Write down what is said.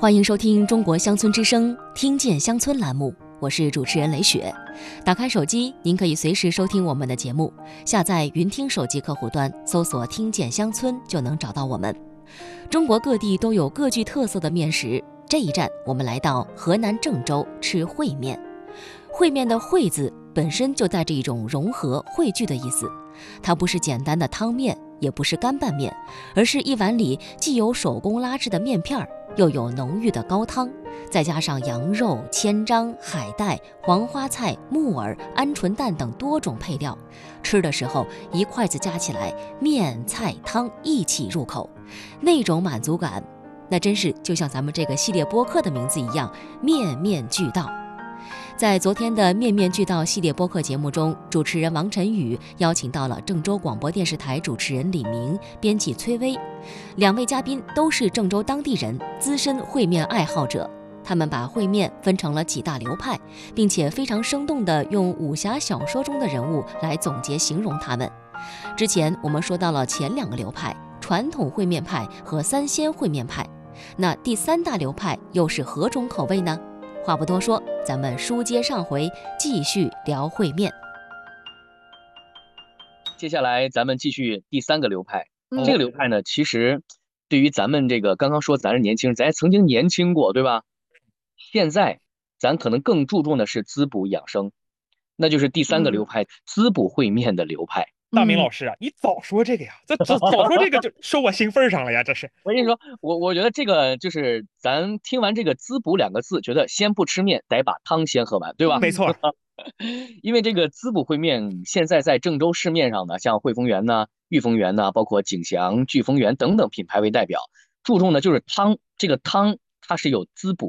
欢迎收听中国乡村之声，听见乡村栏目，我是主持人雷雪。打开手机，您可以随时收听我们的节目，下载云听手机客户端，搜索听见乡村就能找到我们。中国各地都有各具特色的面食，这一站我们来到河南郑州吃烩面。烩面的烩字本身就带着一种融合汇聚的意思，它不是简单的汤面，也不是干拌面，而是一碗里既有手工拉制的面片，又有浓郁的高汤，再加上羊肉、千张、海带、黄花菜、木耳、鹌鹑蛋等多种配料，吃的时候一筷子夹起来，面菜汤一起入口，那种满足感，那真是就像咱们这个系列播客的名字一样，面面俱到。在昨天的面面俱到系列播客节目中，主持人王晨宇邀请到了郑州广播电视台主持人李明、编辑崔薇，两位嘉宾都是郑州当地人，资深烩面爱好者。他们把烩面分成了几大流派，并且非常生动地用武侠小说中的人物来总结形容他们。之前我们说到了前两个流派，传统烩面派和三鲜烩面派，那第三大流派又是何种口味呢？话不多说，咱们书接上回，继续聊烩面。 接下来咱们继续第三个流派。这个流派呢，其实对于咱们这个刚刚说咱是年轻人，咱也曾经年轻过，对吧？现在咱可能更注重的是滋补养生，那就是第三个流派，滋补烩面的流派。 大明老师啊，你早说这个呀，早说这个就说我心份上了呀，这是。 我跟你说，我觉得这个就是咱听完这个滋补两个字，觉得先不吃面，得把汤先喝完，对吧？ 没错。 因为这个滋补烩面现在在郑州市面上呢，像汇丰园呢、裕丰园呢，包括景祥、聚丰园等等品牌为代表，注重的就是汤，这个汤它是有滋补